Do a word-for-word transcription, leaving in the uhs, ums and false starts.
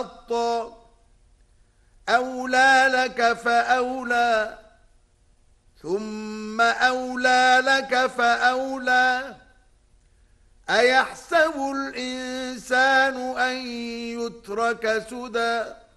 أولى لك فأولى ثم أولى لك فأولى أيحسب الإنسان أن يترك سدى